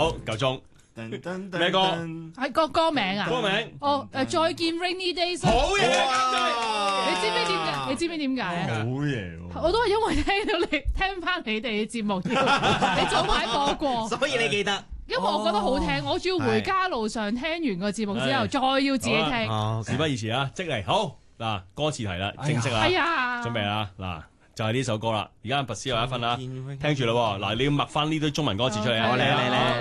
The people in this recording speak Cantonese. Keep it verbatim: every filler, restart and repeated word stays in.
好，夠鐘。咩歌？ 係個歌名啊？ 歌名哦，誒，再見 Rainy Days。 好嘢， 你知唔知點解？你知唔知點解啊？ 好嘢喎！ 我都係因為聽到你聽翻你哋嘅節目，你早排播過， 所以你記得。 因為我覺得好聽，我主要回家路上聽完個節目之後，再要自己聽。 事不宜遲啊，即嚟好嗱，歌詞題啦，正式啦， 係啊， 準備啦，嗱就係呢首歌啦，而家拔斯有一分啦，聽住啦，嗱你要默翻呢堆中文歌詞出嚟啊，嚟嚟嚟！